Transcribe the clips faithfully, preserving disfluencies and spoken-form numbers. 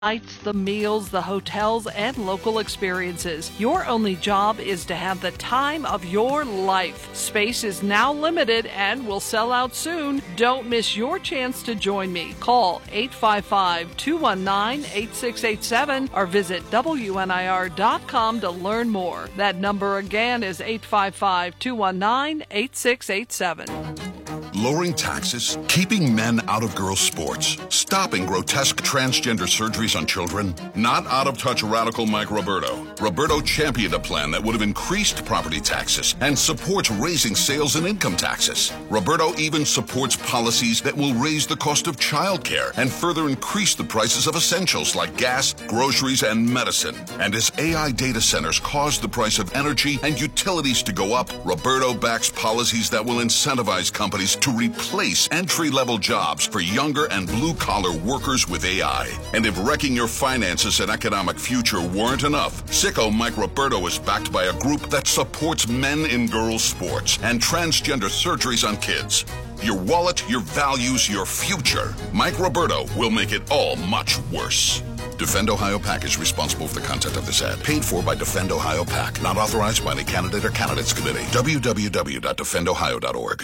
nights, the meals, the hotels, and local experiences. Your only job is to have the time of your life. Space is now limited and will sell out soon. Don't miss your chance to join me. Call eight five five, two one nine, eight six eight seven or visit W N I R dot com to learn more. That number again is eight five five, two one nine, eight six eight seven. Lowering taxes, keeping men out of girls' sports, stopping grotesque transgender surgeries on children. Not out of touch radical Mike Roberto. Roberto championed a plan that would have increased property taxes and supports raising sales and income taxes. Roberto even supports policies that will raise the cost of childcare and further increase the prices of essentials like gas, groceries, and medicine. And as A I data centers cause the price of energy and utilities to go up, Roberto backs policies that will incentivize companies to replace entry-level jobs for younger and blue-collar workers with A I. And if wrecking your finances and economic future weren't enough, Sicko Mike Roberto is backed by a group that supports men in girls' sports and transgender surgeries on kids. Your wallet, your values, your future. Mike Roberto will make it all much worse. Defend Ohio PAC is responsible for the content of this ad. Paid for by Defend Ohio PAC. Not authorized by any candidate or candidates committee. w w w dot defend ohio dot org.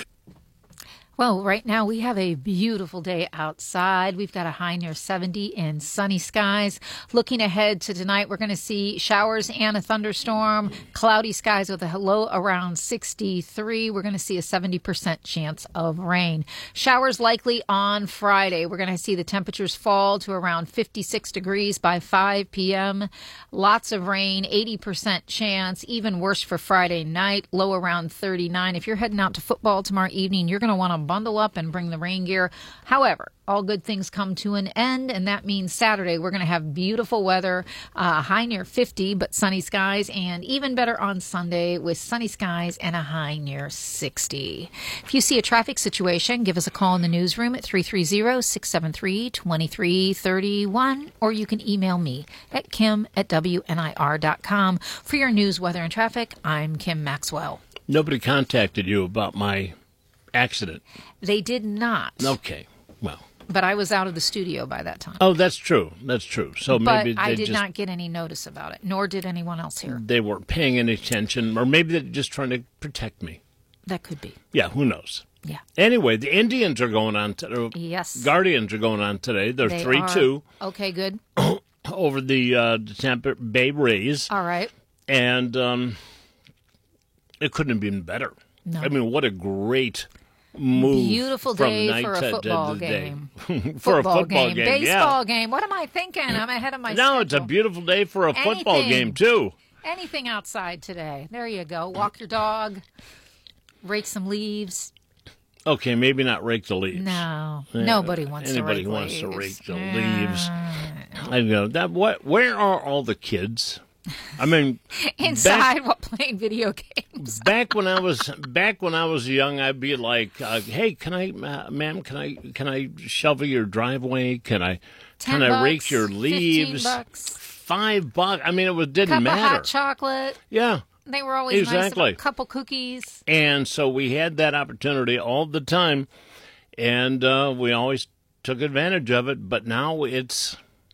Well, right now we have a beautiful day outside. We've got a high near seventy and sunny skies. Looking ahead to tonight, we're going to see showers and a thunderstorm, cloudy skies with a low around sixty-three. We're going to see a seventy percent chance of rain. Showers likely on Friday. We're going to see the temperatures fall to around fifty-six degrees by five p.m. Lots of rain, eighty percent chance, even worse for Friday night, low around thirty-nine. If you're heading out to football tomorrow evening, you're going to want to bundle up and bring the rain gear. However, all good things come to an end, and that means Saturday we're going to have beautiful weather, uh, high near fifty, but sunny skies, and even better on Sunday with sunny skies and a high near sixty. If you see a traffic situation, give us a call in the newsroom at three three zero, six seven three, two three three one, or you can email me at kim at W N I R dot com. For your news, weather, and traffic, I'm Kim Maxwell. Nobody contacted you about my accident? They did not. Okay, well. But I was out of the studio by that time. Oh, that's true. That's true. So but maybe I they did just, not get any notice about it, nor did anyone else here. They weren't paying any attention, or maybe they're just trying to protect me. That could be. Yeah, who knows? Yeah. Anyway, the Indians are going on today. Yes. Guardians are going on today. They're they three two. Okay, good. Over the, uh, the Tampa Bay Rays. All right. And um, it couldn't have been better. No. I mean, what a great move. Beautiful day for a football game. for football a football game. game. Baseball yeah. game. What am I thinking? I'm ahead of my No, schedule. it's a beautiful day for a Anything. football game, too. Anything outside today. There you go. Walk your dog. Rake some leaves. Okay, maybe not rake the leaves. No. Yeah, Nobody wants anybody to rake wants leaves. to rake the Yeah. leaves. I know that. What? Where are all the kids? I mean, inside while playing video games. back when I was back when I was young, I'd be like, uh, "Hey, can I, uh, ma'am? Can I can I shovel your driveway? Can I Ten can I bucks, rake your leaves? Fifteen bucks. Five bucks. I mean, it was didn't Cup matter. of hot chocolate. Yeah, they were always exactly. nice. A couple cookies. And so we had that opportunity all the time, and uh, we always took advantage of it. But now it's.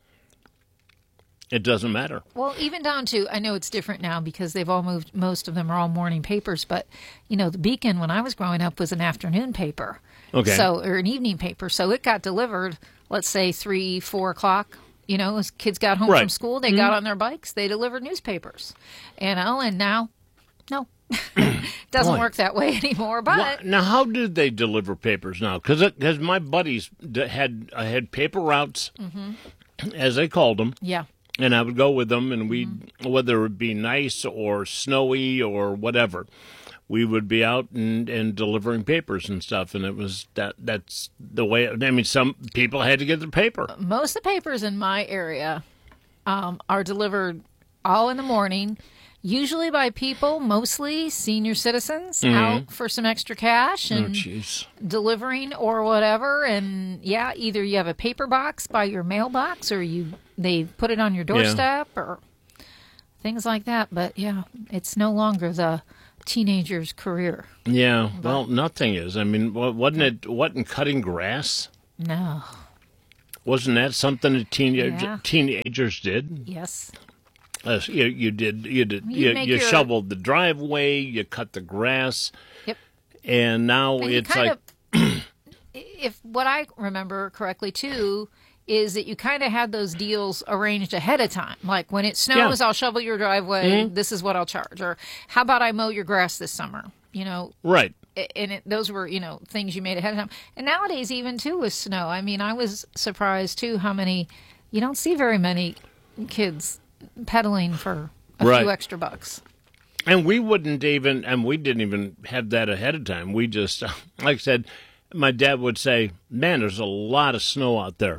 It doesn't matter. Well, even down to, I know it's different now because they've all moved, most of them are all morning papers, but, you know, the Beacon, when I was growing up, was an afternoon paper. Okay. So, or an evening paper. So it got delivered, let's say, three, four o'clock. You know, as kids got home right. from school, they mm-hmm. got on their bikes, they delivered newspapers. You know, and now, no. Doesn't Boy. work that way anymore, but... Well, now, how did they deliver papers now? Because my buddies had, uh, had paper routes, mm-hmm. as they called them. Yeah. And I would go with them, and we, mm-hmm. whether it be nice or snowy or whatever, we would be out and, and delivering papers and stuff. And it was that that's the way. I mean, some people had to get their paper. Most of the papers in my area um, are delivered all in the morning, usually by people, mostly senior citizens, mm-hmm. out for some extra cash and oh, delivering or whatever. And yeah, either you have a paper box by your mailbox, or you they put it on your doorstep, yeah. or things like that. But yeah, it's no longer the teenager's career. Yeah, well, nothing is. I mean, wasn't it? Wasn't cutting grass? No. Wasn't that something that teenage, Yeah. teenagers did? Yes. Uh, you, you did. You did. You You, make you your- shoveled the driveway. You cut the grass, Yep. and now And you it's kind like of, if what I remember correctly too, is that you kind of had those deals arranged ahead of time. Like when it snows, Yeah. Mm-hmm. I'll shovel your driveway. This is what I'll charge. Or how about I mow your grass this summer? You know, right. and it, those were, you know, things you made ahead of time. And nowadays, even too, with snow, I mean, I was surprised too how many, you don't see very many kids pedaling for a Right. few extra bucks. And we wouldn't even, and we didn't even have that ahead of time. We just, like I said, my dad would say, man, there's a lot of snow out there.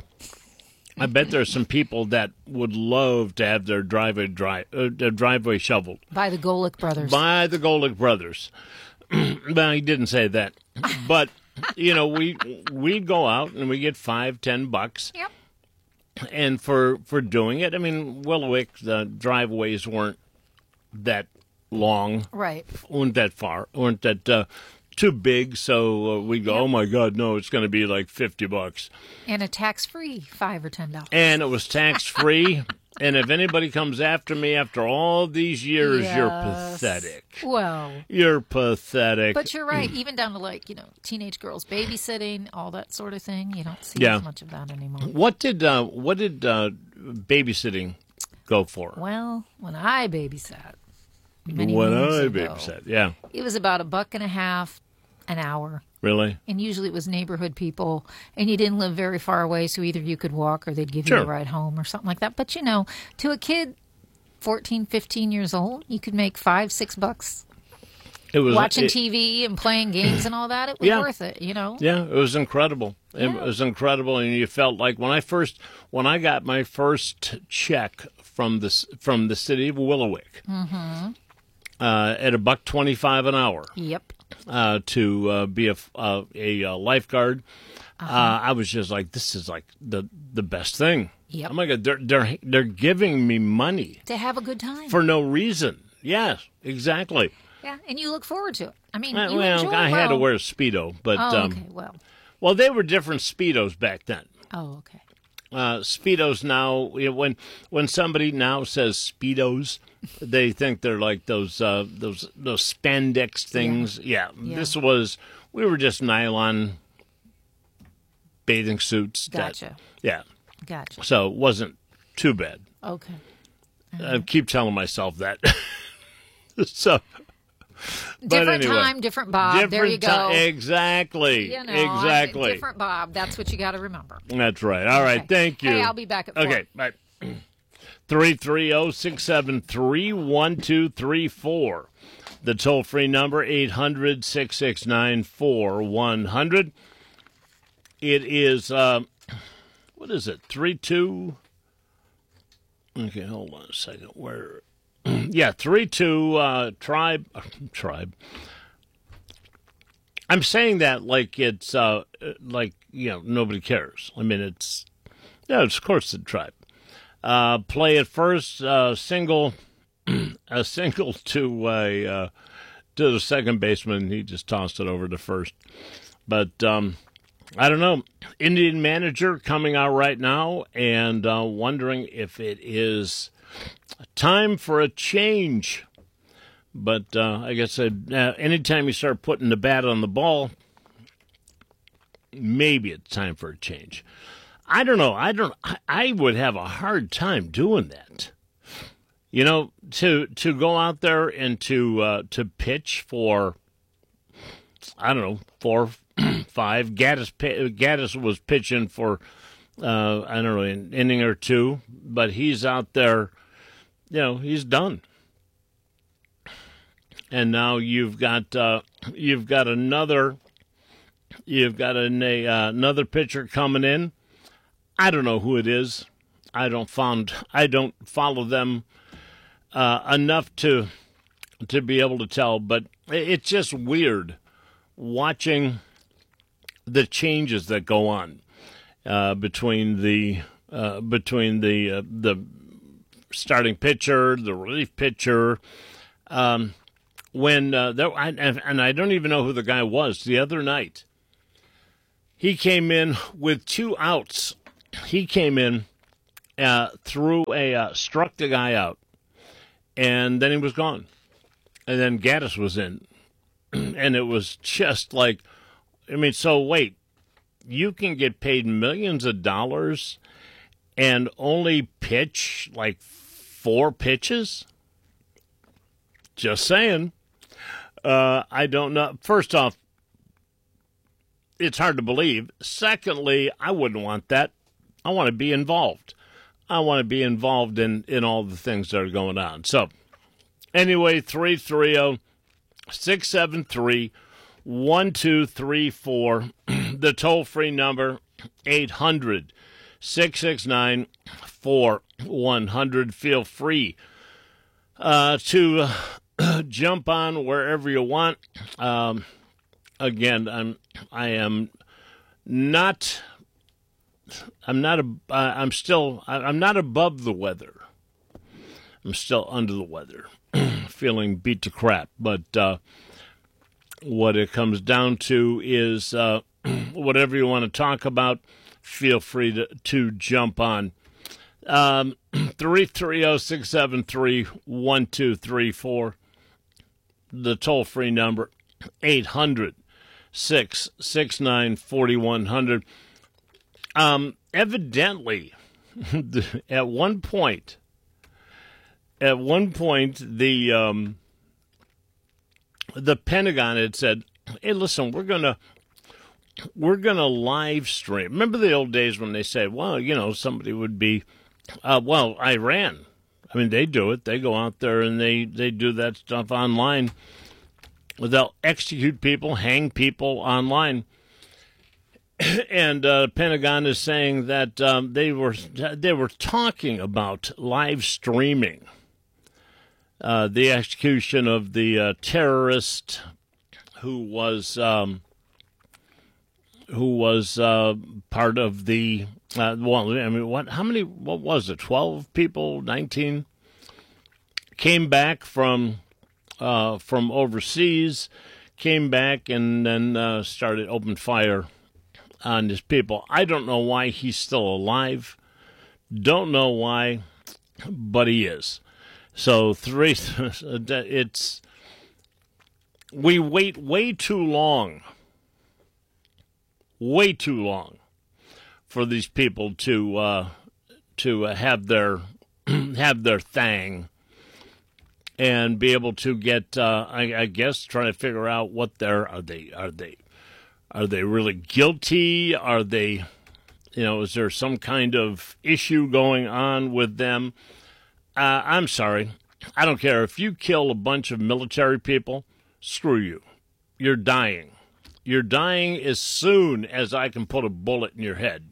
I bet there's some people that would love to have their driveway dri- uh, their driveway shoveled By the Golick brothers. by the Golick brothers. Well, he didn't say that, but you know, we we'd go out and we get five, ten bucks, Yep. and for for doing it, I mean, Willowick, the driveways weren't that long, Right. weren't that far, weren't that uh, too big, so uh, we go, Yep. oh my God, no, it's going to be like fifty bucks. And a tax-free five or ten dollars. And it was tax free. And if anybody comes after me after all these years, you're Yes. pathetic. Well, You're pathetic. but you're right. Even down to like, you know, teenage girls babysitting, all that sort of thing. You don't see Yeah. as much of that anymore. what did uh, what did uh, babysitting go for? Well, when I babysat, many when moons I ago, babysat, yeah, it was about a buck and a half an hour. really. And usually it was neighborhood people, and you didn't live very far away, so either you could walk or they'd give you Sure. a ride home or something like that. But, you know, to a kid fourteen, fifteen years old, you could make five, six bucks It was watching it- T V and playing games and all that. It was Yeah. worth it, you know? Yeah, it was incredible. It Yeah. was incredible, and you felt like when I first when I got my first check from the s- from the city of Willowick Mm-hmm. uh, at a buck twenty five an hour. Yep. Uh, to uh, be a, f- uh, a uh, lifeguard. uh I was just like, this is like the the best thing. Yep. Oh my God, they're they're they're giving me money To have a good time. for no reason. Yes, exactly. yeah, and you look forward to it. I mean, Uh, you well, enjoy I had to well- wear a Speedo, but Oh, um, okay, well. well, they were different Speedos back then. Oh, okay. Uh, Speedos now, you know, when when somebody now says Speedos, they think they're like those uh, those those spandex things. Yeah. Yeah. This was we were just nylon bathing suits. that- Gotcha. yeah, Gotcha. so it wasn't too bad. Okay. I keep telling myself that. so Different anyway, time, different Bob. different there you go. ti- exactly. You know, exactly. different Bob. That's what you got to remember. That's right. All right. Okay. Thank you. Hey, I'll be back at four. Okay. Bye. three three zero, six seven three, one two three four. The toll-free number, eight hundred, six six nine, four one zero zero. It is, uh, what is it, three two? Okay, hold on a second. Where? Yeah, three two, uh, tribe. Tribe. I'm saying that like it's, uh, like, you know, nobody cares. I mean, it's, yeah, it's, of course, the tribe. Uh, play at first, uh, single, a single to a uh, to the second baseman. He just tossed it over to first. But um, I don't know. Indian manager coming out right now and uh, wondering if it is time for a change. But uh, I guess I'd, uh, anytime you start putting the bat on the ball, maybe it's time for a change. I don't know. I don't. I, I would have a hard time doing that. You know, to to go out there and to uh, to pitch for, I don't know, four, five. Gaddis Gaddis was pitching for, uh, I don't know, an inning or two, but he's out there. You know, he's done. And now you've got uh, you've got another you've got an, a, uh, another pitcher coming in. I don't know who it is. I don't found I don't follow them uh, enough to to be able to tell. But it's just weird watching the changes that go on uh, between the uh, between the uh, the starting pitcher, the relief pitcher. Um, when uh, there, I, and I don't even know who the guy was the other night. He came in with two outs he came in, uh, threw a uh, struck the guy out, and then he was gone. And then Gaddis was in, and it was just like, I mean, so wait, you can get paid millions of dollars and only pitch like four pitches? Just saying. Uh, I don't know. First off, it's hard to believe. Secondly, I wouldn't want that. I want to be involved. I want to be involved in, in all the things that are going on. So, anyway, three three zero, six seven three, one two three four. The toll-free number, eight hundred, six six nine, four one zero zero. Feel free uh, to uh, jump on wherever you want. Um, again, I'm I am not I'm not a, I'm still I'm not above the weather. I'm still under the weather, feeling beat to crap. But uh, what it comes down to is uh, whatever you want to talk about, feel free to, to jump on. Um, three three zero, six seven three, one two three four. The toll-free number, eight hundred, six six nine, four one zero zero. Um, evidently, at one point, at one point, the um, the Pentagon had said, "Hey, listen, we're gonna we're gonna live stream." Remember the old days when they said, "Well, you know, somebody would be, uh, well, Iran." I mean, they do it. They go out there and they, they do that stuff online. They'll execute people, hang people online. And uh, Pentagon is saying that um, they were they were talking about live streaming uh, the execution of the uh, terrorist who was um, who was uh, part of the uh, well, I mean, what? How many? What was it? Twelve people? Nineteen came back from uh, from overseas, came back and then uh, started open fire on his people. I don't know why he's still alive. Don't know why, but he is. So three, it's, we wait way too long, way too long for these people to uh, to have their have their thing and be able to get. Uh, I, I guess trying to figure out what they're are they are they. Are they really guilty? Are they, you know, is there some kind of issue going on with them? Uh, I'm sorry. I don't care. If you kill a bunch of military people, screw you. You're dying. You're dying as soon as I can put a bullet in your head.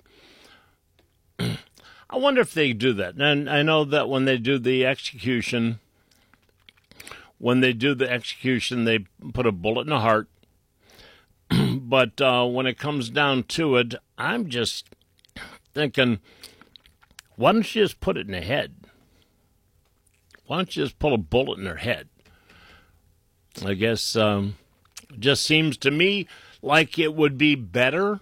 I wonder if they do that. And I know that when they do the execution, when they do the execution, they put a bullet in the heart. But uh, when it comes down to it, I'm just thinking, why don't you just put it in the head? Why don't you just pull a bullet in their head? I guess um, it just seems to me like it would be better.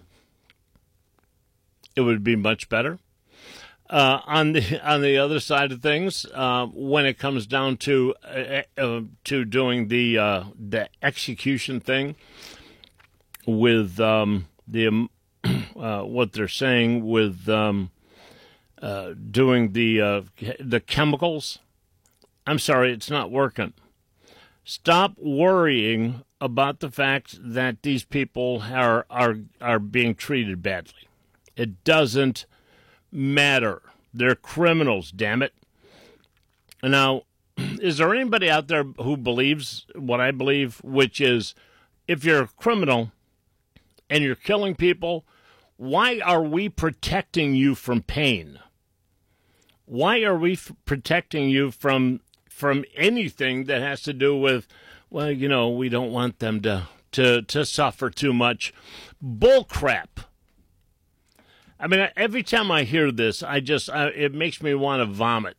It would be much better. Uh, on the on the other side of things, uh, when it comes down to uh, uh, to doing the uh, the execution thing, with um, the uh, what they're saying with um, uh, doing the uh, the chemicals, I'm sorry, it's not working. Stop worrying about the fact that these people are are are being treated badly. It doesn't matter. They're criminals, damn it. Now, is there anybody out there who believes what I believe, which is if you're a criminal and you're killing people, why are we protecting you from pain? Why are we f- protecting you from from anything that has to do with, well, you know, we don't want them to to, to suffer too much? Bull crap. I mean, every time I hear this, I just, I, it makes me want to vomit.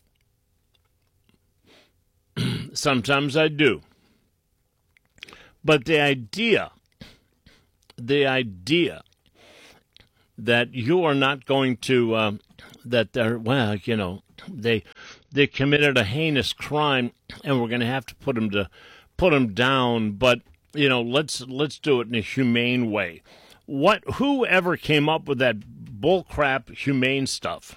Sometimes I do. But the idea... The idea that you are not going to, uh, that they're, well, you know, they they committed a heinous crime, and we're going to have to put them to put them down. But you know, let's let's do it in a humane way. What? Whoever came up with that bullcrap humane stuff?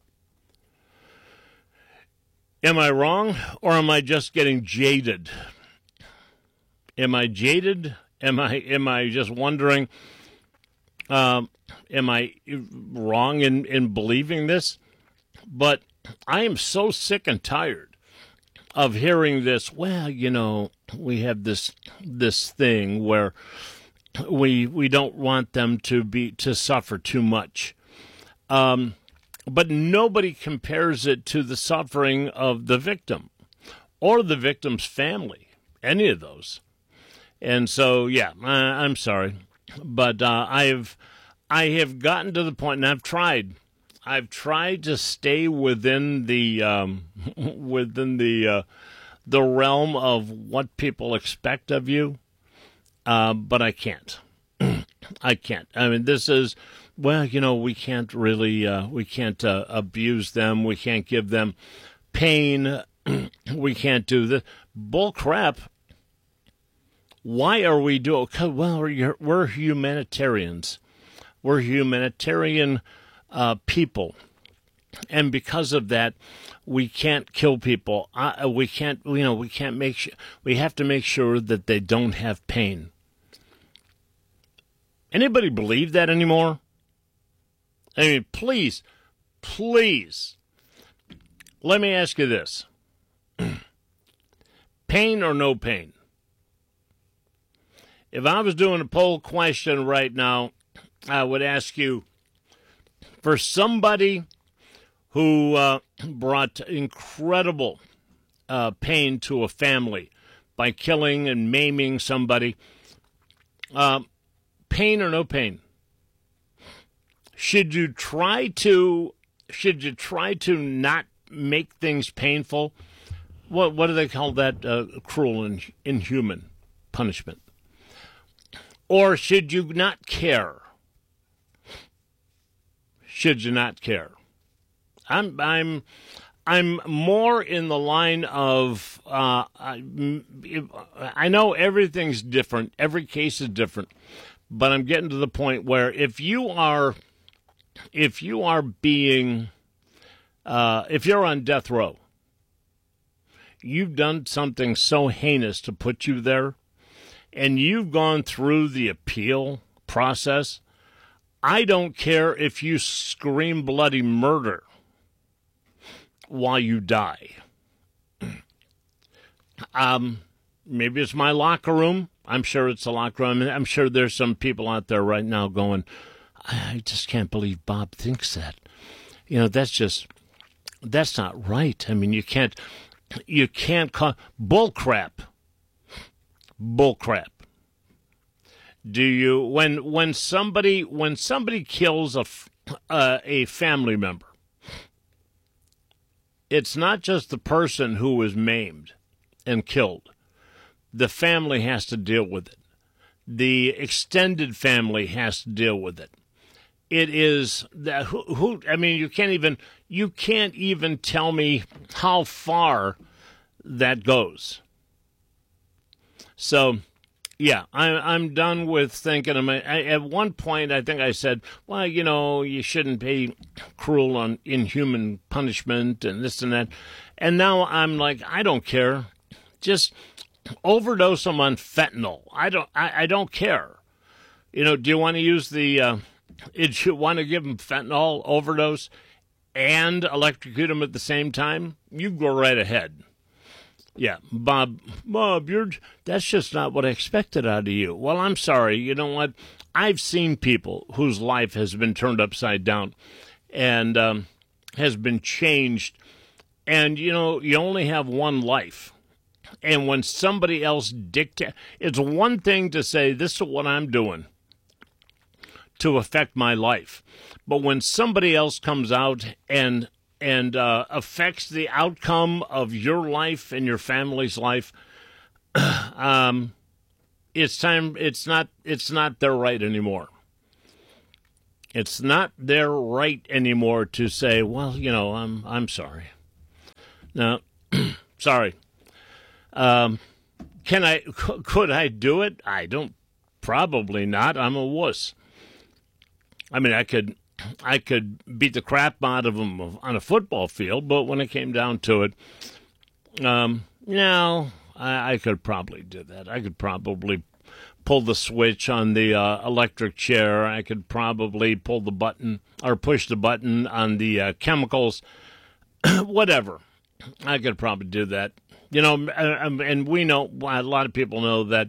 Am I wrong, or am I just getting jaded? Am I jaded? Am I am I just wondering? Um, am I wrong in, in believing this? But I am so sick and tired of hearing this. Well, you know, we have this this thing where we we don't want them to be to suffer too much. Um, but nobody compares it to the suffering of the victim or the victim's family, any of those. And so, yeah, I, I'm sorry, but uh, I've I have gotten to the point, and I've tried. I've tried to stay within the um, within the uh, the realm of what people expect of you, uh, but I can't. I can't. I mean, this is, well, you know, we can't really uh, we can't uh, abuse them. We can't give them pain. We can't do this bull crap. Why are we doing? Well, we're, we're humanitarians. We're humanitarian uh, people, and because of that, we can't kill people. Uh, we can't, you know, we can't make sure. We have to make sure that they don't have pain. Anybody believe that anymore? I mean, please, please, let me ask you this: pain or no pain? If I was doing a poll question right now, I would ask you, for somebody who uh, brought incredible uh, pain to a family by killing and maiming somebody, uh, pain or no pain? Should you try to should you try to not make things painful? What what do they call that? Uh, cruel and inhuman punishment. Or should you not care? Should you not care? I'm I'm I'm more in the line of uh, I, I know everything's different, every case is different, but I'm getting to the point where if you are if you are being uh, if you're on death row, you've done something so heinous to put you there, and you've gone through the appeal process, I don't care if you scream bloody murder while you die. Um, maybe it's my locker room. I'm sure it's a locker room. I'm sure there's some people out there right now going, I just can't believe Bob thinks that. You know, that's just, that's not right. I mean, you can't, you can't call, bull crap. Bull crap. Do you when when somebody when somebody kills a uh, a family member, it's not just the person who was maimed and killed. The family has to deal with it. The extended family has to deal with it. It is that who, who I mean you can't even you can't even tell me how far that goes. So, yeah, I'm I'm done with thinking. I, at one point, I think I said, well, you know, you shouldn't be cruel on inhuman punishment and this and that. And now I'm like, I don't care. Just overdose them on fentanyl. I don't. I, I don't care. You know, do you want to use the? Uh, do you want to give them fentanyl overdose and electrocute them at the same time? You go right ahead. Yeah, Bob, Bob, you're, that's just not what I expected out of you. Well, I'm sorry. You know what? I've seen people whose life has been turned upside down and um, has been changed. And, you know, you only have one life. And when somebody else dictates, it's one thing to say, this is what I'm doing to affect my life. But when somebody else comes out and and uh, affects the outcome of your life and your family's life, um, it's time. It's not. It's not their right anymore. It's not their right anymore to say, well, you know, I'm I'm sorry. No, sorry. Um, can I, could I do it? I don't, probably not. I'm a wuss. I mean, I could, I could beat the crap out of them on a football field, but when it came down to it, um, no, I, I could probably do that. I could probably pull the switch on the uh, electric chair. I could probably pull the button or push the button on the uh, chemicals, whatever. I could probably do that. You know, and we know, a lot of people know that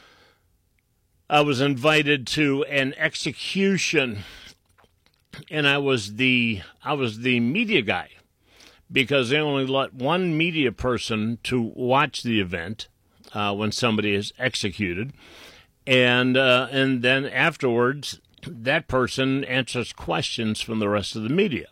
I was invited to an execution, and I was the I was the media guy, because they only let one media person to watch the event uh, when somebody is executed. And uh, and then afterwards, that person answers questions from the rest of the media.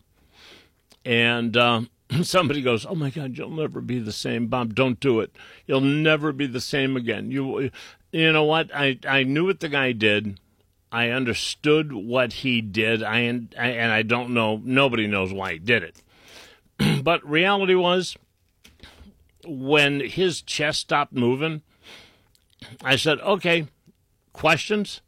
And uh, somebody goes, "Oh my God, you'll never be the same, Bob. Don't do it. You'll never be the same again." You, you know what? I, I knew what the guy did. I understood what he did. I and I, and I don't know. Nobody knows why he did it. But reality was, when his chest stopped moving, I said, "Okay." Questions?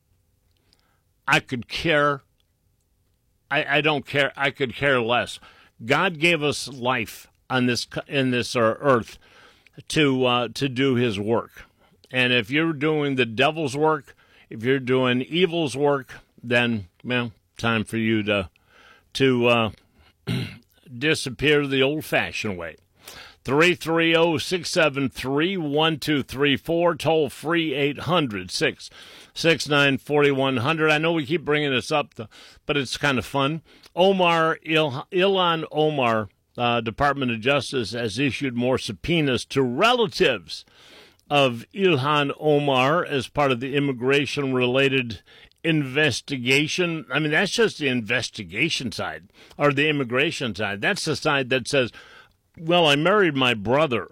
I could care. I, I don't care. I could care less. God gave us life on this in this uh, earth to uh, to do His work, and if you're doing the devil's work, if you're doing evil's work, then well, time for you to to uh, disappear the old-fashioned way. three three zero, six seven three, one two three four, toll free eight hundred, six six nine, four one zero zero. I know we keep bringing this up, but it's kind of fun. Omar, Il- Ilhan Omar, uh, Department of Justice, has issued more subpoenas to relatives of Ilhan Omar as part of the immigration-related investigation. I mean, that's just the investigation side, or the immigration side. That's the side that says, well, I married my brother.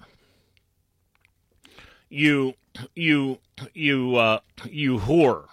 You, you, you, uh, you whore.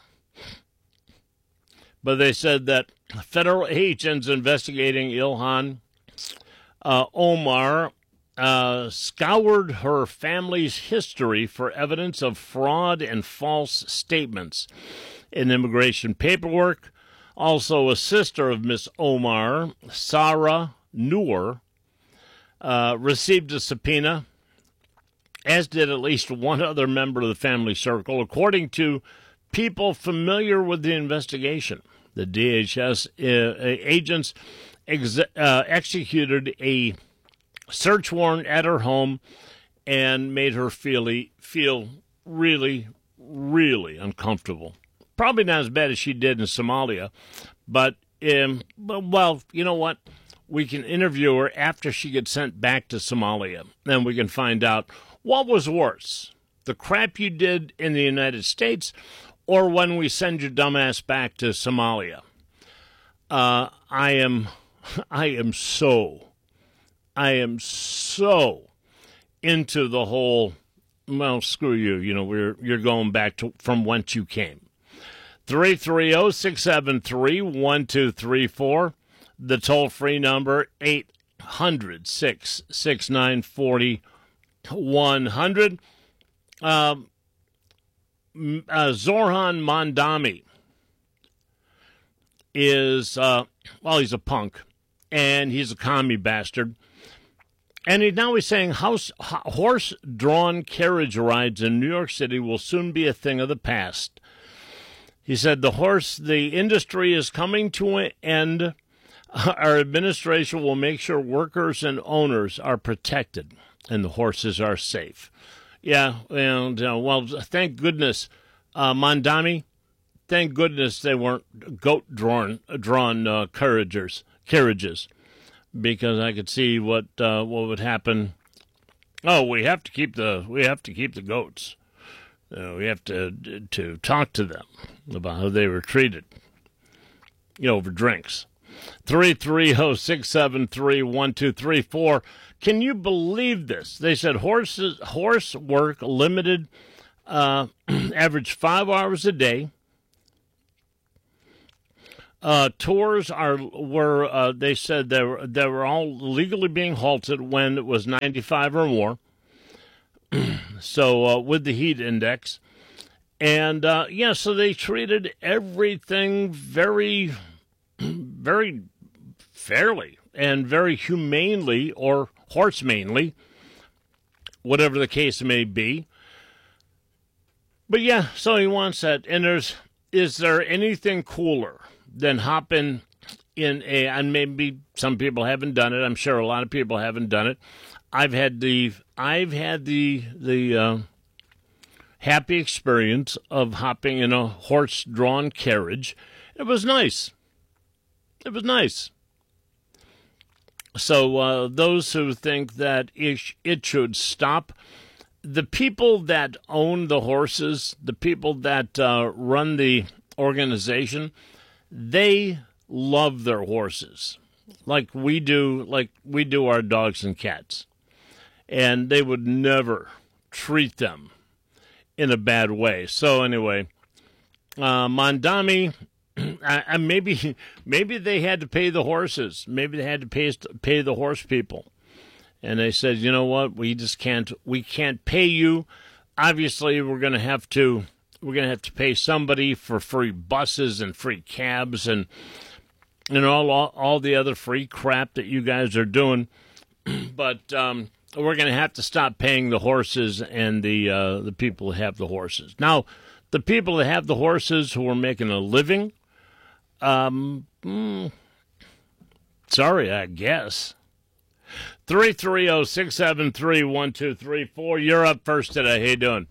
But they said that federal agents investigating Ilhan uh, Omar uh, scoured her family's history for evidence of fraud and false statements in immigration paperwork. Also, a sister of Miss Omar, Sarah Noor, Uh, received a subpoena, as did at least one other member of the family circle, according to people familiar with the investigation. The D H S uh, agents ex- uh, executed a search warrant at her home and made her feel, feel really, really uncomfortable. Probably not as bad as she did in Somalia, but, um, but well, you know what? We can interview her after she gets sent back to Somalia. Then we can find out what was worse, the crap you did in the United States or when we send your dumbass back to Somalia. Uh, I am, I am so, I am so into the whole, well, screw you, you know, we're, you're going back to from whence you came. three three zero, six seven three, one two three four. The toll-free number, eight hundred, six six nine, four one zero zero. Um, uh, Zoran Mondami is, uh, well, he's a punk, and he's a commie bastard. And he, now he's saying house, horse-drawn carriage rides in New York City will soon be a thing of the past. He said the horse, the industry is coming to an end. Our administration will make sure workers and owners are protected and the horses are safe. Yeah, and uh, well, thank goodness, uh, Mondami, thank goodness they weren't goat-drawn drawn uh, carriages, carriages, because I could see what uh, what would happen. Oh, we have to keep the we have to keep the goats. Uh, we have to to talk to them about how they were treated, you know, over drinks. three three zero, six seven three, one two three four. Can you believe this? They said horses, horse work limited, uh, average five hours a day. Uh, tours are were uh, they said they were they were all legally being halted when it was ninety-five or more. So uh, with the heat index, and uh, yeah, so they treated everything very, very fairly and very humanely, or horse mainly, whatever the case may be. But yeah, so he wants that, and there's is there anything cooler than hopping in a, and maybe some people haven't done it. I'm sure a lot of people haven't done it. I've had the, I've had the, the uh, happy experience of hopping in a horse-drawn carriage. It was nice. It was nice. So uh, those who think that it, it should stop, the people that own the horses, the people that uh, run the organization, they love their horses like we do, like we do our dogs and cats. And they would never treat them in a bad way. So anyway, uh, Mondami, I, I maybe maybe they had to pay the horses. Maybe they had to pay pay the horse people. And they said, you know what, we just can't we can't pay you. Obviously, we're going to have to. We're going to have to pay somebody for free buses and free cabs and and all, all all the other free crap that you guys are doing. But um, we're going to have to stop paying the horses and the uh, the people who have the horses. Now, the people that have the horses who are making a living, um, mm, sorry, I guess. three three zero, six seven three, one two three four. You're up first today. How you doing?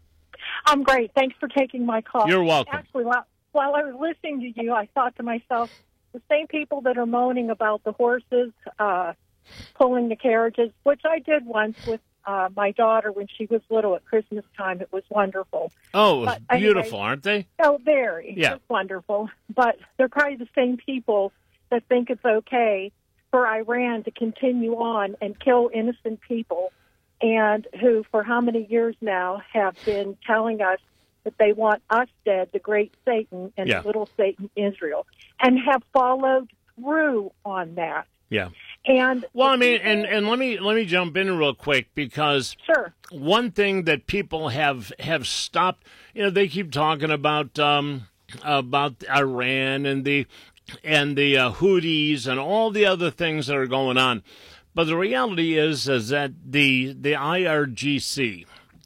I'm great. Thanks for taking my call. You're welcome. Actually, while, while I was listening to you, I thought to myself, the same people that are moaning about the horses uh, pulling the carriages, which I did once with uh, my daughter when she was little at Christmas time. It was wonderful. Oh, it was but beautiful, anyway, aren't they? Oh, very. Yeah. It's wonderful. But they're probably the same people that think it's okay for Iran to continue on and kill innocent people, and who, for how many years now, have been telling us that they want us dead, the great Satan and Yeah. little Satan Israel, and have followed through on that. Yeah. And Well, I the mean, people- and, and let me let me jump in real quick, because sure, one thing that people have have stopped, you know, they keep talking about um, about Iran and the and the uh, Houthis and all the other things that are going on. But the reality is, is that the the I R G C,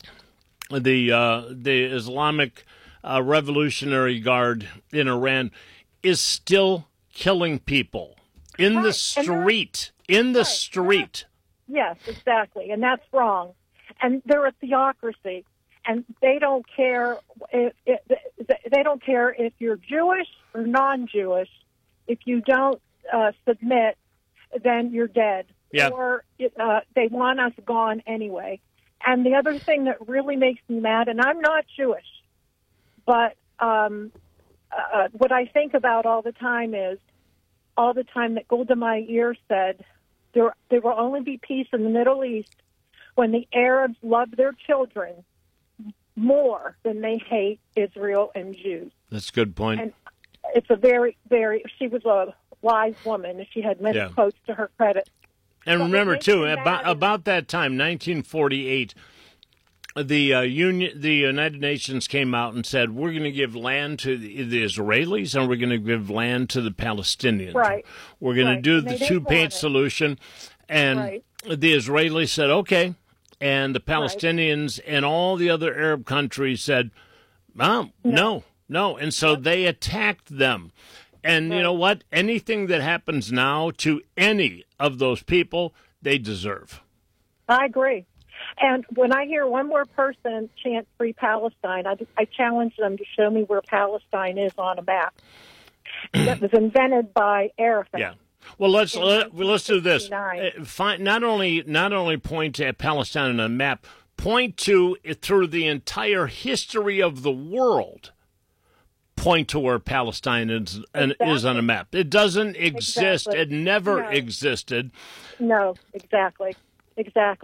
the uh, the Islamic uh, Revolutionary Guard in Iran, is still killing people in the Right, and they're- street. In the Right, street. yes, exactly, and that's wrong. And they're a theocracy, and they don't care if, if they don't care if you're Jewish or non-Jewish. If you don't uh, submit, then you're dead. Yeah. Or uh, they want us gone anyway. And the other thing that really makes me mad, and I'm not Jewish, but um, uh, what I think about all the time is all the time that Golda Meir said there, there will only be peace in the Middle East when the Arabs love their children more than they hate Israel and Jews. That's a good point. And it's a very, very, she was a wise woman, and she had many Yeah. quotes to her credit. And But remember, what makes too, me about, mad is- about that time, nineteen forty-eight, the uh, Union, the United Nations came out and said, we're going to give land to the, the Israelis and we're going to give land to the Palestinians. Right. We're going Right. to do And the they didn't two-page want it. solution. And Right. the Israelis said, okay. And the Palestinians and all the other Arab countries said, oh, no, no. And so they attacked them. And you know what? Anything that happens now to any of those people, they deserve. I agree. And when I hear one more person chant Free Palestine, I, I challenge them to show me where Palestine is on a map. That was invented by Arafat. Yeah. Well, let's let, well, let's do this. nineteen sixty-nine. Uh, Find, not only not only point to Palestine on a map, point to it through the entire history of the world. Point to where Palestine is, Exactly. is on a map. It doesn't exist. Exactly. It never No. existed. No, exactly. Exactly.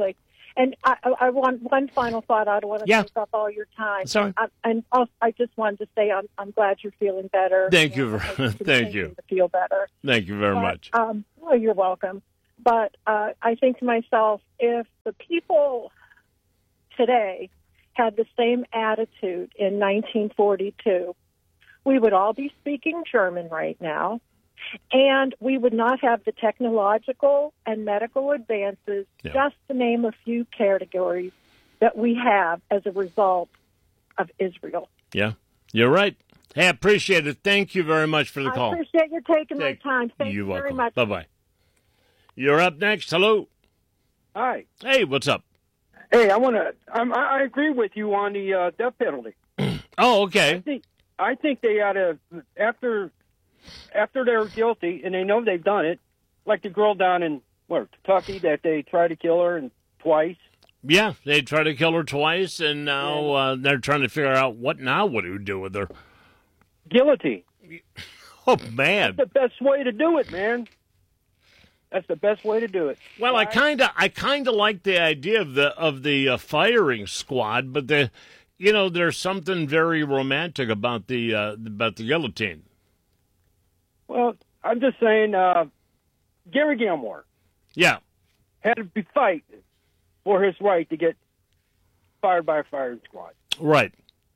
And I, I want one final thought. I don't want to Yeah. take up all your time. Sorry. I, and also, I just wanted to say I'm, I'm glad you're feeling better. Thank you. And I ver- hope you Thank continue you. to feel better. Thank you very But, much. Um, oh, you're welcome. But uh, I think to myself, if the people today had the same attitude in nineteen forty-two, we would all be speaking German right now, and we would not have the technological and medical advances, Yeah. just to name a few categories, that we have as a result of Israel. Yeah, you're right. Hey, I appreciate it. Thank you very much for the I call. appreciate you taking Thank- my time. Thank You're you very welcome. much. Bye-bye. You're up next. Hello. Hi. Hey, what's up? Hey, I want to. I I agree with you on the uh, death penalty. Oh, I okay. think I think they ought to after after they're guilty and they know they've done it, like the girl down in where Kentucky that they tried to kill her and twice. Yeah, they tried to kill her twice, and now uh, they're trying to figure out what now. What do we do with her? Guillotine. Oh man. That's the best way to do it, man. That's the best way to do it. Well, I kind of, I kind of like the idea of the of the uh, firing squad, but the, you know, there's something very romantic about the uh, about the guillotine. Well, I'm just saying, uh, Gary Gilmore Yeah, had to be fight for his right to get fired by a firing squad. right.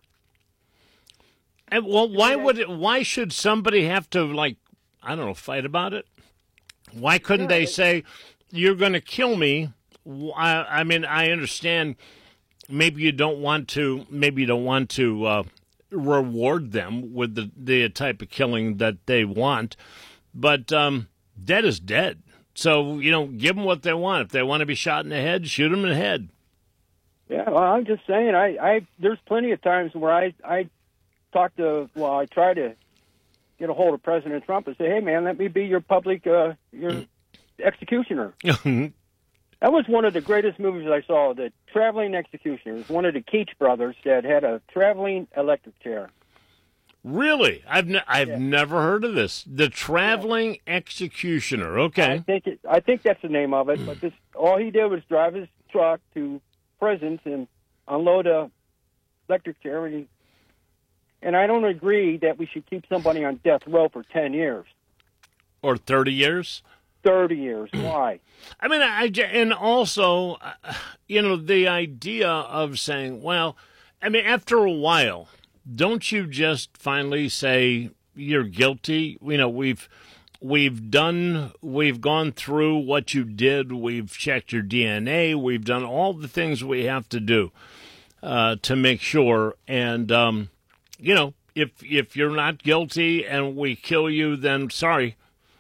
And well, why would it? Why should somebody have to like, I don't know, fight about it? Why couldn't they say, "You're going to kill me"? I, I mean, I understand. Maybe you don't want to. Maybe you don't want to uh, reward them with the the type of killing that they want. But um, dead is dead. So you know, give them what they want. If they want to be shot in the head, shoot them in the head. Yeah, well, I'm just saying. I, I there's plenty of times where I I talk to well, I try to get a hold of President Trump and say, "Hey, man, let me be your public uh, your executioner." That was one of the greatest movies I saw. The Traveling Executioner. It was one of the Keach brothers that had a traveling electric chair. Really, I've ne- I've Yeah. never heard of this. The Traveling Executioner. I Okay. think it, I think that's the name of it. But this all he did was drive his truck to prisons and unload a electric chair. And, he, and I don't agree that we should keep somebody on death row for ten years, Or thirty years. thirty years. Why? I mean, I, I- and also, uh, you know, the idea of saying, well, I mean, after a while, don't you just finally say you're guilty? You know, we've we've done, we've gone through what you did. We've checked your D N A. We've done all the things we have to do uh, to make sure. And um, you know, if if you're not guilty and we kill you, then sorry.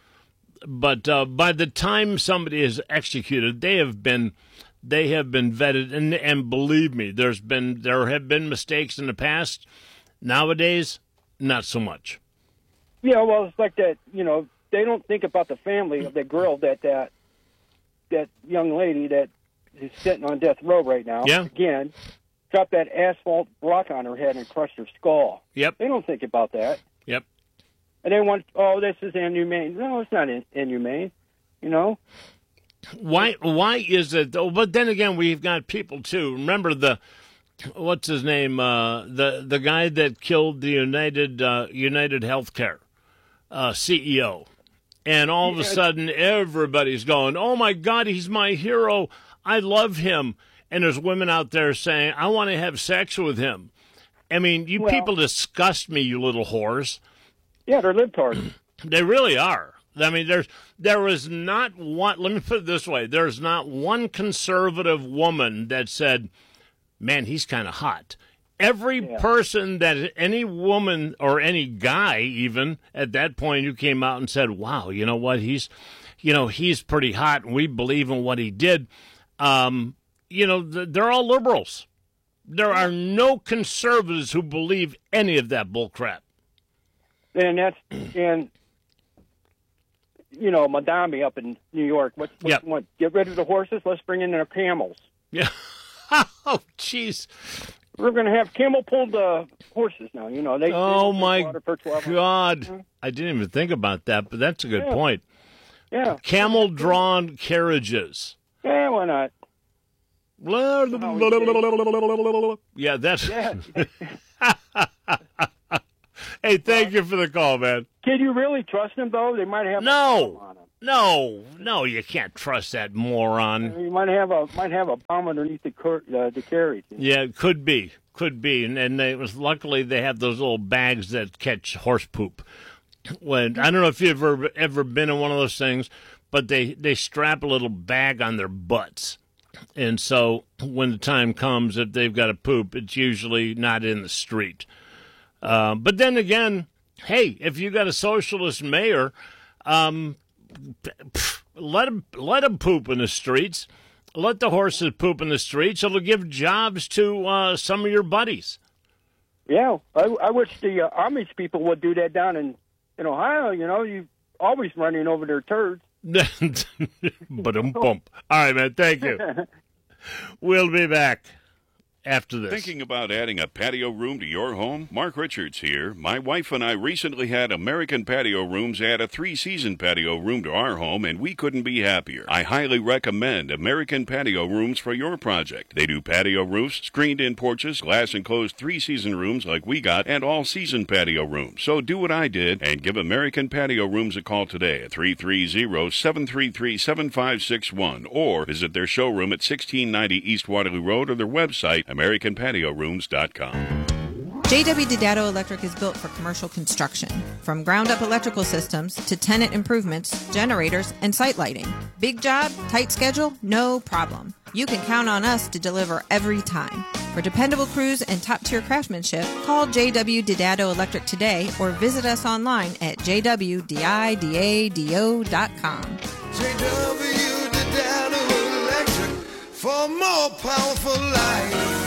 But uh, by the time somebody is executed, they have been they have been vetted, and and believe me, there's been there have been mistakes in the past. Nowadays, not so much. Yeah, well, it's like that. You know, they don't think about the family of the girl that that that young lady that is sitting on death row right now. Yeah. Again, dropped that asphalt block on her head and crushed her skull. Yep, They don't think about that. yep. And they want, oh, this is inhumane. No, it's not in, inhumane. You know? Why why is it though? But then again, we've got people too. Remember the what's his name? Uh, the the guy that killed the United uh, United Healthcare uh, C E O, and all of a sudden everybody's going, "Oh my God, he's my hero! I love him!" And there's women out there saying, "I want to have sex with him." I mean, you Well- people disgust me, you little whores. Yeah, they're libtards. They really are. I mean, there's there is not one. Let me put it this way: there's not one conservative woman that said, "Man, he's kind of hot." Every Yeah. person that any woman or any guy, even at that point, who came out and said, "Wow, you know what? He's, you know, he's pretty hot, and we believe in what he did." Um, you know, th- they're all liberals. There are no conservatives who believe any of that bull crap. And that's, and, you know, Madame up in New York, what, what, Yep. what, get rid of the horses, let's bring in the camels. Yeah. Oh, jeez. We're going to have camel-pulled uh, horses now, you know. They, they Oh, don't my water for twelve hours. God. I didn't even think about that, but that's a good Yeah. point. Yeah. Camel-drawn carriages. Yeah, why not? Yeah, that's. Yeah. Hey, thank you for the call, man. Can you really trust them, though? They might have a No, bomb on them. no, no, you can't trust that moron. You might have a might have a bomb underneath the cur- uh, the carriage. Yeah, it could be, could be, and and they was luckily they have those little bags that catch horse poop. When I don't know if you've ever ever been in one of those things, but they they strap a little bag on their butts, and so when the time comes, if they've got to poop, it's usually not in the street. Uh, but then again, hey, if you got a socialist mayor, um, pff, let him let him poop in the streets. Let the horses poop in the streets. It'll give jobs to uh, some of your buddies. Yeah, I, I wish the uh, Amish people would do that down in, in Ohio. You know, you always running over their turds. But um bump. All right, man. Thank you. We'll be back after this. Thinking about adding a patio room to your home? Mark Richards here. My wife and I recently had American Patio Rooms add a three-season patio room to our home, and we couldn't be happier. I highly recommend American Patio Rooms for your project. They do patio roofs, screened-in porches, glass-enclosed three-season rooms like we got, and all-season patio rooms. So do what I did and give American Patio Rooms a call today at three three zero, seven three three, seven five six one or visit their showroom at sixteen ninety East Waterloo Road or their website, american patio rooms dot com. J W Didado Electric is built for commercial construction. From ground-up electrical systems to tenant improvements, generators, and site lighting. Big job, tight schedule, no problem. You can count on us to deliver every time. For dependable crews and top-tier craftsmanship, call J W Didado Electric today or visit us online at j w didado dot com. J W Didado Electric for more powerful life.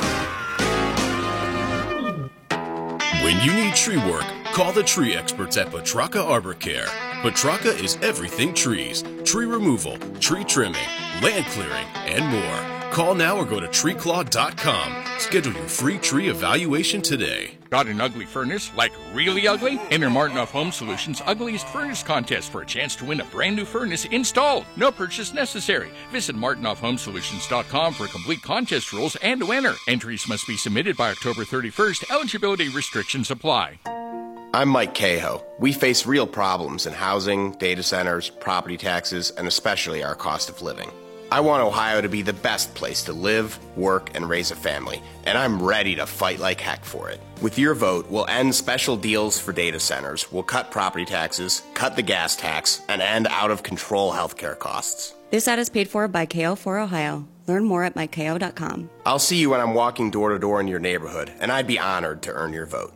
When you need tree work, call the tree experts at Petrarca Arbor Care. Petrarca is everything trees, tree removal, tree trimming, land clearing, and more. Call now or go to tree claw dot com. Schedule your free tree evaluation today. Got an ugly furnace, like really ugly? Enter Martinoff Home Solutions' Ugliest Furnace Contest for a chance to win a brand new furnace installed. No purchase necessary. Visit martinoff home solutions dot com for complete contest rules and to enter. Entries must be submitted by October thirty-first. Eligibility restrictions apply. I'm Mike Cahoe. We face real problems in housing, data centers, property taxes, and especially our cost of living. I want Ohio to be the best place to live, work, and raise a family, and I'm ready to fight like heck for it. With your vote, we'll end special deals for data centers, we'll cut property taxes, cut the gas tax, and end out-of-control healthcare costs. This ad is paid for by K O for Ohio. Learn more at mike k o dot com. I'll see you when I'm walking door to door in your neighborhood, and I'd be honored to earn your vote.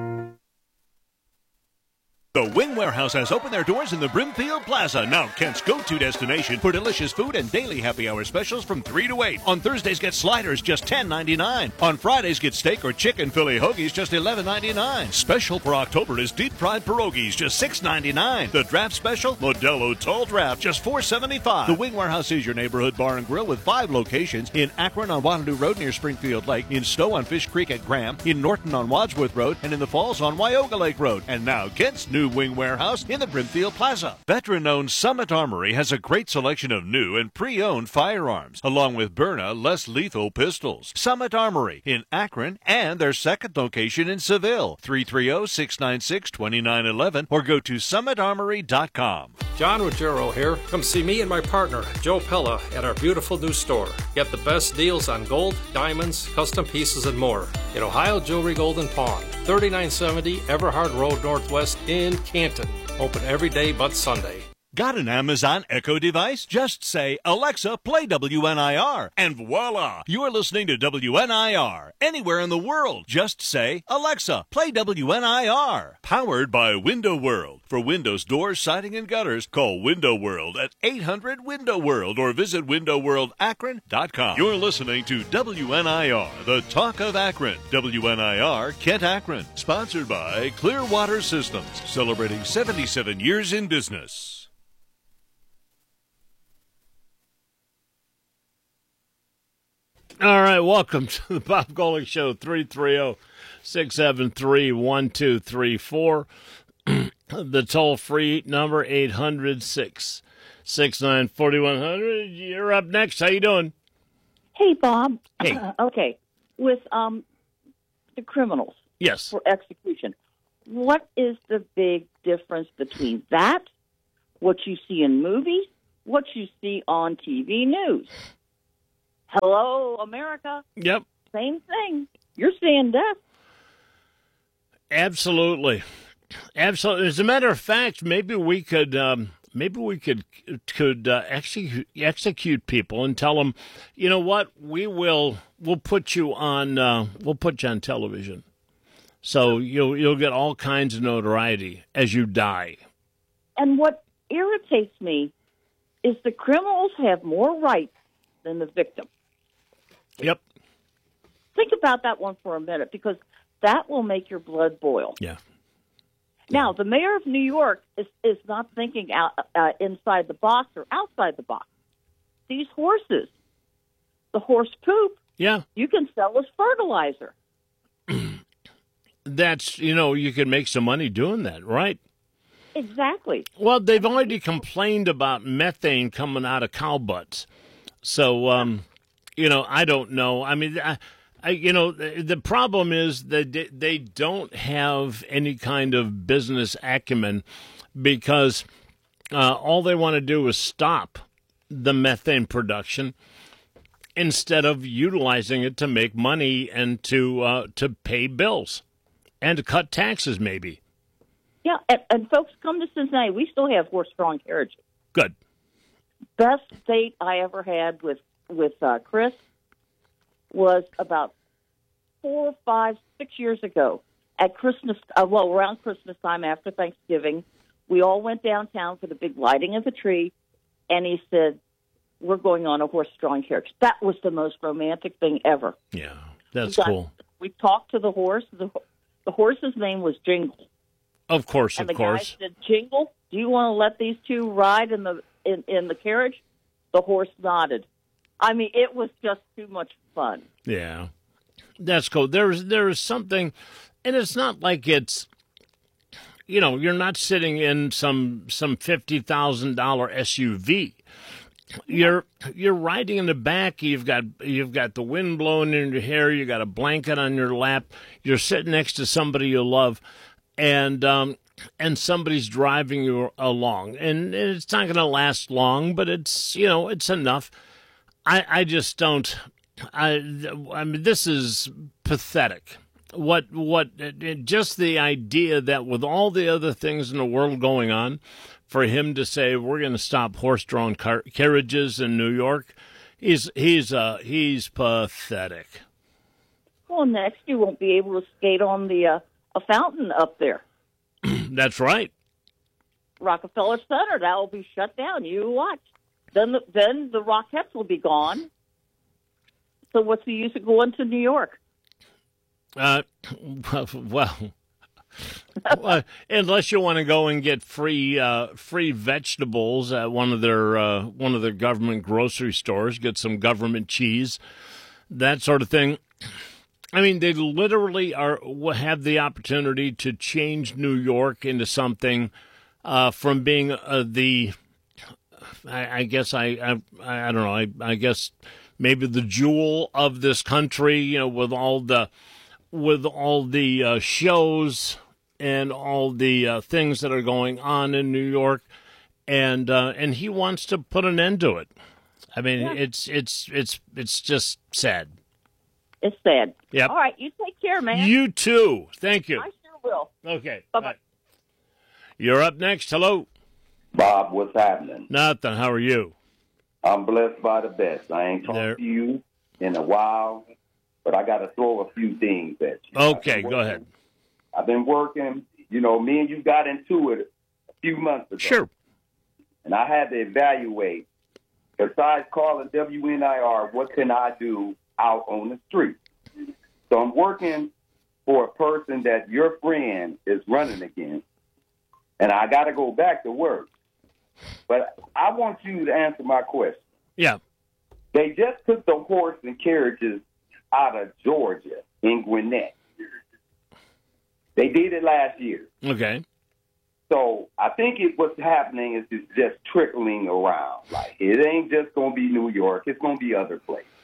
The Wing Warehouse has opened their doors in the Brimfield Plaza, now Kent's go-to destination for delicious food and daily happy hour specials from three to eight. On Thursdays, get sliders, just ten ninety-nine. On Fridays, get steak or chicken Philly hoagies, just eleven ninety-nine. Special for October is deep-fried pierogies, just six ninety-nine. The draft special, Modelo Tall Draft, just four seventy-five. The Wing Warehouse is your neighborhood bar and grill with five locations: in Akron on Waterloo Road near Springfield Lake, in Stowe on Fish Creek at Graham, in Norton on Wadsworth Road, and in the Falls on Wyoga Lake Road. And now, Kent's new Wing Warehouse in the Brimfield Plaza. Veteran-owned Summit Armory has a great selection of new and pre-owned firearms, along with Byrna less lethal pistols. Summit Armory in Akron and their second location in Seville, three three zero, six nine six, two nine one one, or go to summit armory dot com. John Ruggiero here. Come see me and my partner, Joe Pella, at our beautiful new store. Get the best deals on gold, diamonds, custom pieces, and more. In Ohio Jewelry Golden Pawn, thirty-nine seventy Everhard Road Northwest in Canton. Open every day but Sunday. Got an Amazon Echo device? Just say, Alexa, play W N I R, and voila! You're listening to W N I R. Anywhere in the world, just say, Alexa, play W N I R. Powered by Window World. For windows, doors, siding, and gutters, call Window World at eight hundred window world or visit window world akron dot com. You're listening to W N I R, the talk of Akron. W N I R, Kent Akron. Sponsored by Clearwater Systems, celebrating seventy-seven years in business. All right, welcome to the Bob Golick Show, three three zero, six seven three, one two three four. The toll-free number, eight hundred, six six nine, four one zero zero. You're up next. How you doing? Hey, Bob. Hey. Uh, okay. With um, the criminals Yes. for execution, what is the big difference between that, what you see in movies, what you see on T V news? Hello, America. Yep. Same thing. You're seeing death. Absolutely. Absolutely. As a matter of fact, maybe we could um, maybe we could could uh, execute execute people and tell them, you know what, we will we'll put you on uh, we'll put you on television, so you'll you'll get all kinds of notoriety as you die. And what irritates me is the criminals have more rights than the victim. Yep. Think about that one for a minute, because that will make your blood boil. Yeah. Now, the mayor of New York is, is not thinking out, uh, inside the box or outside the box. These horses, the horse poop, Yeah. you can sell as fertilizer. That's, you know, you can make some money doing that, right? Exactly. Well, they've already complained about methane coming out of cow butts. So, um, you know, I don't know. I mean, I, I, you know, the, the problem is that they, they don't have any kind of business acumen, because uh, all they want to do is stop the methane production instead of utilizing it to make money and to uh, to pay bills and to cut taxes, maybe. Yeah, and, and folks, come to Cincinnati. We still have horse-drawn carriages. Good. Best date I ever had with with uh, Chris was about four, five, six years ago at Christmas. Uh, well, around Christmas time after Thanksgiving, we all went downtown for the big lighting of the tree, and he said, "We're going on a horse-drawn carriage." That was the most romantic thing ever. Yeah, that's we got, cool. We talked to the horse. The, the horse's name was Jingle. Of course, and of the course. guy said, "Jingle, do you want to let these two ride in the in, in the carriage?" The horse nodded. I mean, it was just too much fun. Yeah, that's cool. There's there's something, and it's not like it's, you know, you're not sitting in some some fifty thousand dollar S U V. You're you're riding in the back. You've got you've got the wind blowing in your hair. You got a blanket on your lap. You're sitting next to somebody you love, and um, and somebody's driving you along. And it's not going to last long, but it's, you know, it's enough. I I just don't. I I mean, this is pathetic. What what just the idea that with all the other things in the world going on, for him to say we're going to stop horse-drawn car- carriages in New York, he's he's uh he's pathetic. Well, next you won't be able to skate on the uh, a fountain up there. That's right. Rockefeller Center, that will be shut down. You watch. Then the, then the Rockettes will be gone. So what's the use of going to New York? Uh, well. Well, unless you want to go and get free uh, free vegetables at one of their uh, one of their government grocery stores, get some government cheese, that sort of thing. I mean, they literally are have the opportunity to change New York into something uh, from being uh, the. I, I guess I, I I don't know. I I guess maybe the jewel of this country. You know, with all the. with all the uh, shows and all the uh, things that are going on in New York, and uh, and he wants to put an end to it. I mean, yeah. it's it's it's it's just sad. It's sad. Yep. All right, you take care, man. You too. Thank you. I sure will. Okay. Bye bye. You're up next. Hello, Bob. What's happening? Nothing. How are you? I'm blessed by the best. I ain't talked there. to you in a while. But I got to throw a few things at you. Okay, go ahead. I've been working. You know, me and you got into it a few months ago. Sure. And I had to evaluate, besides calling W N I R, what can I do out on the street? So I'm working for a person that your friend is running against, and I got to go back to work. But I want you to answer my question. Yeah. They just took the horse and carriages out of Georgia in Gwinnett. They did it last year. Okay. So I think it, what's happening is it's just trickling around. Like, it ain't just going to be New York. It's going to be other places.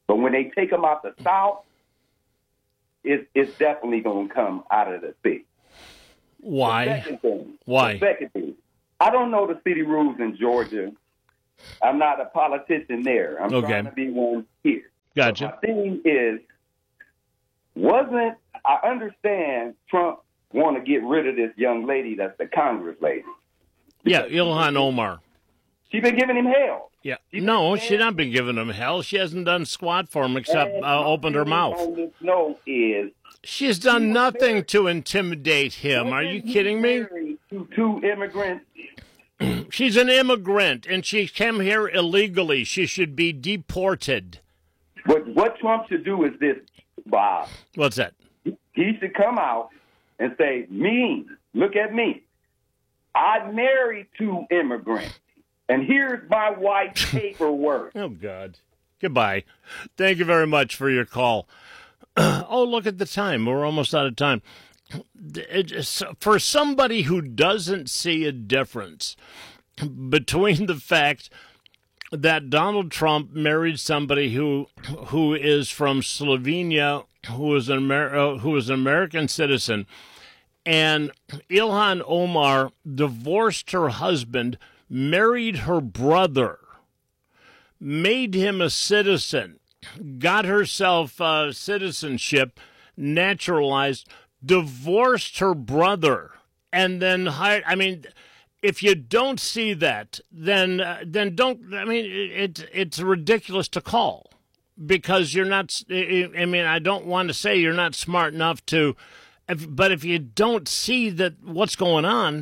But when they take them out the South, it, it's definitely going to come out of the city. Why? The second thing, Why? The second thing, I don't know the city rules in Georgia. I'm not a politician there. I'm Okay. trying to be one here. Gotcha. But my thing is, wasn't I understand Trump want to get rid of this young lady that's the Congress lady. Yeah, Ilhan Omar. She's been giving him hell. Yeah. No, she's not been giving him hell. She hasn't done squat for him except uh, opened her mouth. No, is She's done nothing to intimidate him. Are you kidding me? To two immigrants. She's an immigrant, and she came here illegally. She should be deported. What what Trump should do is this, Bob. What's that? He should come out and say, me, look at me. I married two immigrants, and here's my wife's paperwork. Oh, God. Goodbye. Thank you very much for your call. Oh, look at the time. We're almost out of time. It, for somebody who doesn't see a difference between the fact that Donald Trump married somebody who who is from Slovenia, who is an Amer- uh, who is an American citizen, and Ilhan Omar divorced her husband, married her brother, made him a citizen, got herself uh, citizenship, naturalized, divorced her brother, and then hired. I mean, if you don't see that, then uh, then don't. I mean, it, it it's ridiculous to call because you're not. I mean, I don't want to say you're not smart enough to, if, but if you don't see that what's going on,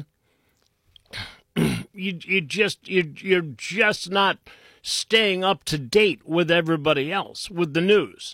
you you just you you're just not staying up to date with everybody else with the news.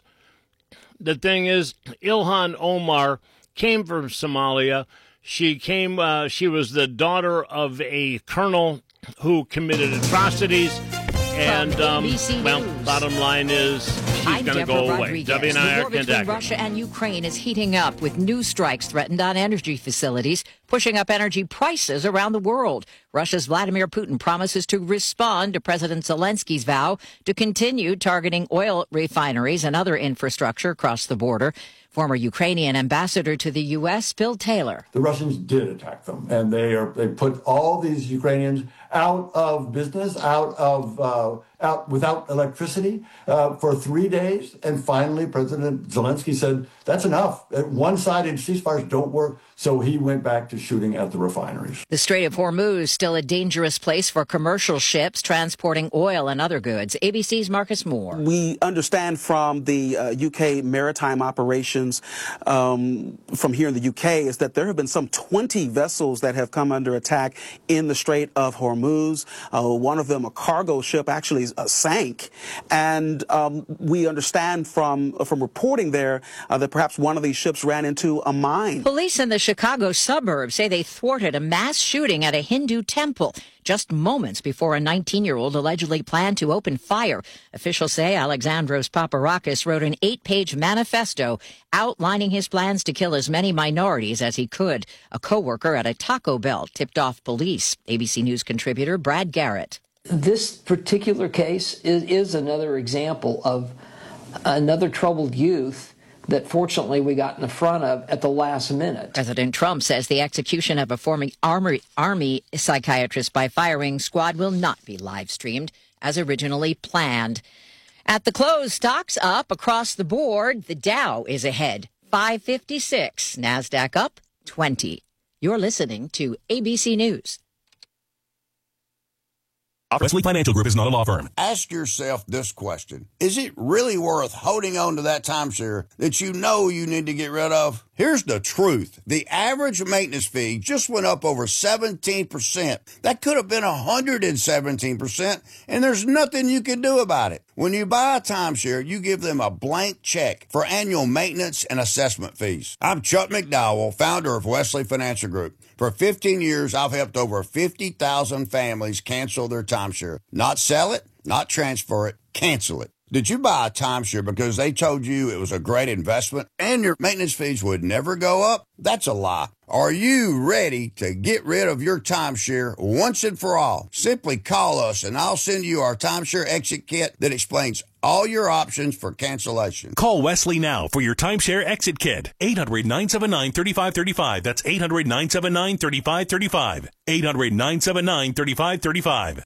The thing is, Ilhan Omar came from Somalia. She came. Uh, she was the daughter of a colonel who committed atrocities. And um, well, bottom line is she's going to go away. Rodriguez. W and I The are war between Kentucky. Russia and Ukraine is heating up, with new strikes threatened on energy facilities, pushing up energy prices around the world. Russia's Vladimir Putin promises to respond to President Zelensky's vow to continue targeting oil refineries and other infrastructure across the border. Former Ukrainian ambassador to the U S, Phil Taylor. The Russians did attack them, and they are they put all these Ukrainians out of business, out of uh, out without electricity uh, for three days. And finally, President Zelensky said, "That's enough. One-sided ceasefires don't work." So he went back to shooting at the refineries. The Strait of Hormuz still a dangerous place for commercial ships transporting oil and other goods. A B C's Marcus Moore. We understand from the uh, U K maritime operations um, from here in the U K is that there have been some twenty vessels that have come under attack in the Strait of Hormuz. Uh, one of them, a cargo ship, actually uh, sank. And um, we understand from, from reporting there uh, that perhaps one of these ships ran into a mine. Police in the Chicago suburbs say they thwarted a mass shooting at a Hindu temple just moments before a nineteen-year-old allegedly planned to open fire. Officials say Alexandros Paparakis wrote an eight-page manifesto outlining his plans to kill as many minorities as he could. A co-worker at a Taco Bell tipped off police. A B C News contributor Brad Garrett. This particular case is, is another example of another troubled youth that fortunately we got in the front of at the last minute. President Trump says the execution of a former army, army psychiatrist by firing squad will not be live streamed as originally planned. At the close, stocks up across the board. The Dow is ahead, five fifty-six. NASDAQ up twenty. You're listening to A B C News. Wesley Financial Group is not a law firm. Ask yourself this question. Is it really worth holding on to that timeshare that you know you need to get rid of? Here's the truth. The average maintenance fee just went up over seventeen percent. That could have been one hundred seventeen percent, and there's nothing you can do about it. When you buy a timeshare, you give them a blank check for annual maintenance and assessment fees. I'm Chuck McDowell, founder of Wesley Financial Group. For fifteen years, I've helped over fifty thousand families cancel their timeshare. Not sell it, not transfer it, cancel it. Did you buy a timeshare because they told you it was a great investment and your maintenance fees would never go up? That's a lie. Are you ready to get rid of your timeshare once and for all? Simply call us and I'll send you our timeshare exit kit that explains all your options for cancellation. Call Wesley now for your timeshare exit kit. eight hundred, nine seven nine, three five three five. That's eight hundred, nine seven nine, three five three five. eight hundred, nine seven nine, three five three five.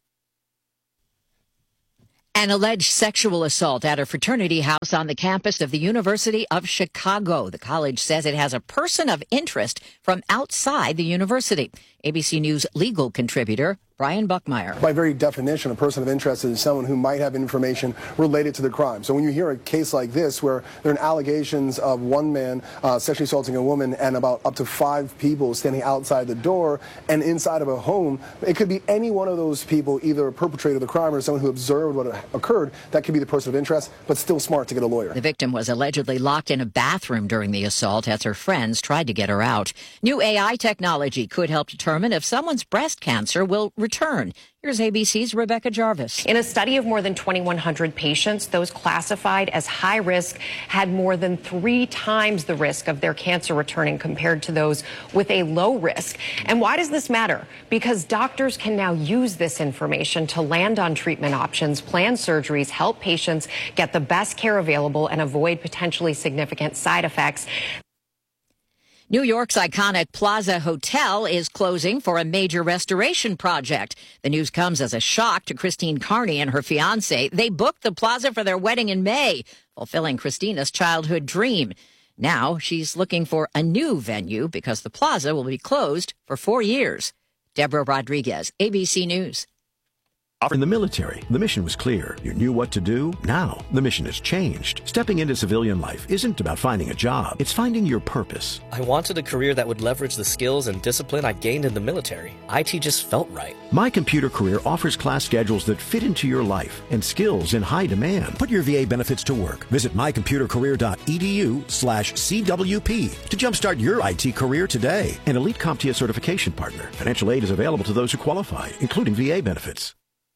An alleged sexual assault at a fraternity house on the campus of the University of Chicago. The college says it has a person of interest from outside the university. A B C News legal contributor Brian Buckmeyer. By very definition, a person of interest is someone who might have information related to the crime. So when you hear a case like this where there are allegations of one man uh, sexually assaulting a woman and about up to five people standing outside the door and inside of a home, it could be any one of those people, either a perpetrator of the crime or someone who observed what occurred. That could be the person of interest, but still smart to get a lawyer. The victim was allegedly locked in a bathroom during the assault as her friends tried to get her out. New A I technology could help determine if someone's breast cancer will return. Here's A B C's Rebecca Jarvis. In a study of more than twenty-one hundred patients, those classified as high risk had more than three times the risk of their cancer returning compared to those with a low risk. And why does this matter? Because doctors can now use this information to land on treatment options, plan surgeries, help patients get the best care available, and avoid potentially significant side effects. New York's iconic Plaza Hotel is closing for a major restoration project. The news comes as a shock to Christine Carney and her fiancé. They booked the Plaza for their wedding in May, fulfilling Christina's childhood dream. Now she's looking for a new venue because the Plaza will be closed for four years. Deborah Rodriguez, A B C News. In the military, the mission was clear. You knew what to do. Now, the mission has changed. Stepping into civilian life isn't about finding a job. It's finding your purpose. I wanted a career that would leverage the skills and discipline I gained in the military. I T just felt right. My Computer Career offers class schedules that fit into your life and skills in high demand. Put your V A benefits to work. Visit mycomputercareer.edu slash CWP to jumpstart your I T career today. An Elite CompTIA certification partner. Financial aid is available to those who qualify, including V A benefits.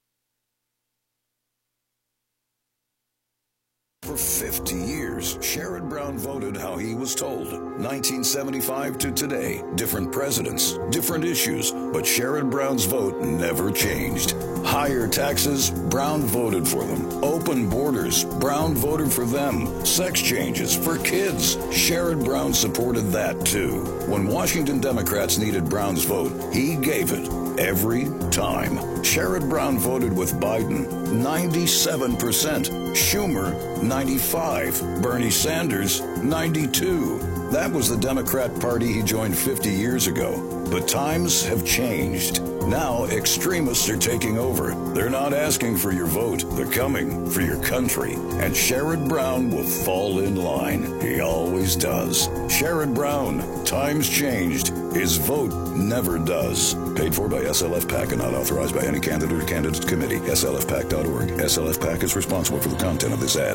For fifty years, Sherrod Brown voted how he was told. nineteen seventy-five to today, different presidents, different issues, but Sherrod Brown's vote never changed. Higher taxes, Brown voted for them. Open borders, Brown voted for them. Sex changes for kids, Sherrod Brown supported that too. When Washington Democrats needed Brown's vote, he gave it. Every time. Sherrod Brown voted with Biden, ninety-seven percent. Schumer, ninety-five. Bernie Sanders, ninety-two. That was the Democrat Party he joined fifty years ago. But times have changed. Now extremists are taking over. They're not asking for your vote. They're coming for your country. And Sherrod Brown will fall in line. He always does. Sherrod Brown, times changed. His vote never does. Paid for by S L F PAC and not authorized by any candidate or candidate committee. S L F P A C dot org. S L F PAC is responsible for the content of this ad.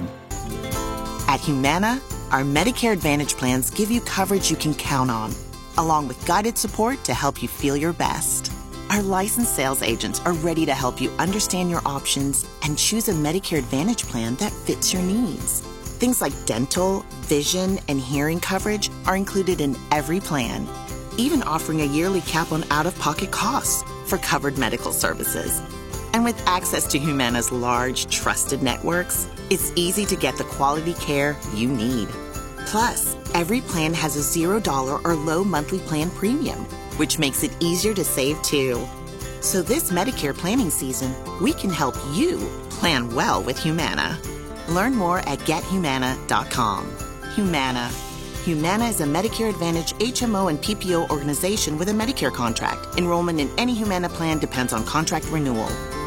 At Humana, our Medicare Advantage plans give you coverage you can count on, along with guided support to help you feel your best. Our licensed sales agents are ready to help you understand your options and choose a Medicare Advantage plan that fits your needs. Things like dental, vision, and hearing coverage are included in every plan, even offering a yearly cap on out-of-pocket costs for covered medical services. And with access to Humana's large, trusted networks, it's easy to get the quality care you need. Plus, every plan has a zero dollar or low monthly plan premium, which makes it easier to save too. So this Medicare planning season, we can help you plan well with Humana. Learn more at get humana dot com. Humana. Humana is a Medicare Advantage H M O and P P O organization with a Medicare contract. Enrollment in any Humana plan depends on contract renewal.